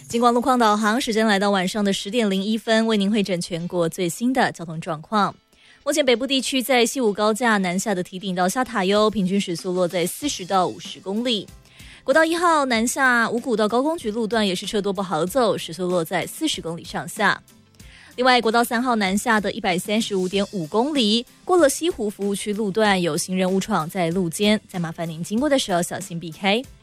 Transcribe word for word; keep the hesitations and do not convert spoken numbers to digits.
金光路况导航时间来到晚上的十点零一分，为您汇整全国最新的交通状况。目前北部地区在西武高架南下的堤顶到下塔悠，平均时速落在四十到五十公里。国道一号南下五股到高工局路段也是车多不好走，时速落在四十公里上下。另外，国道三号南下的一百三十五点五公里，过了西湖服务区路段有行人误闯在路肩，再麻烦您经过的时候小心避开。